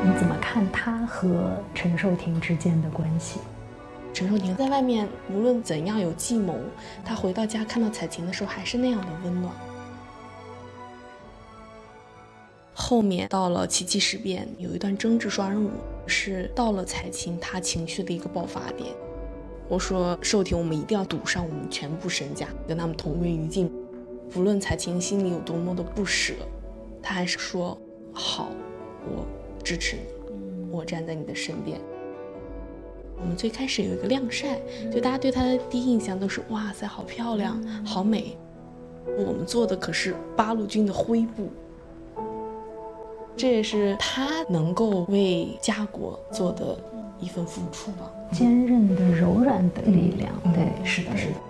怎么看他和陈寿廷之间的关系？ 陈寿廷在外面无论怎样有计谋，他回到家看到彩琴的时候还是那样的温暖。后面到了七七事变，有一段争执双人舞，是到了彩琴她情绪的一个爆发点。我说寿廷，我们一定要赌上我们全部身家，跟他们同归于尽。不论彩琴心里有多么的不舍，他还是说好，我支持你，我站在你的身边。我们最开始有一个晾晒，就大家对她的第一印象都是哇塞，好漂亮，好美。我们做的可是八路军的灰布，这也是她能够为家国做的一份付出吧。 坚韧的、柔软的力量。对， 是的，是的。